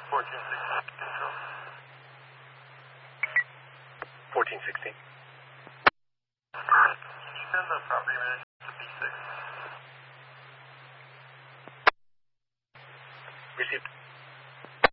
1416 control. 1416. Send the property manager to B6. Received.